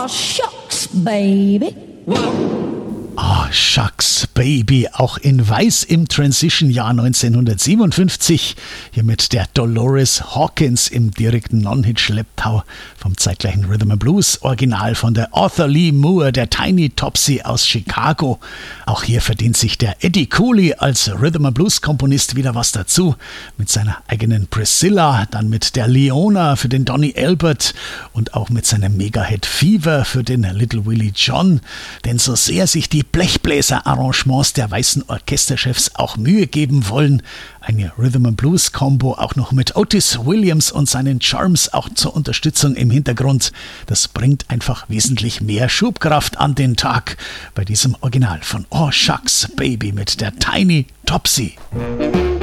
Oh, shucks, baby. Oh, Shucks Baby, auch in Weiß im Transition-Jahr 1957, hier mit der Dolores Hawkins im direkten Non-Hit-Schlepptau vom zeitgleichen Rhythm and Blues, Original von der Arthur Lee Moore, der Tiny Topsy aus Chicago. Auch hier verdient sich der Eddie Cooley als Rhythm and Blues-Komponist wieder was dazu, mit seiner eigenen Priscilla, dann mit der Leona für den Donny Elbert und auch mit seinem Mega-Hit Fever für den Little Willie John, denn so sehr sich die Blechbläser-Arrangements der weißen Orchesterchefs auch Mühe geben wollen, eine Rhythm-and-Blues-Combo auch noch mit Otis Williams und seinen Charms auch zur Unterstützung im Hintergrund, das bringt einfach wesentlich mehr Schubkraft an den Tag bei diesem Original von Oh Shucks Baby mit der Tiny Topsy.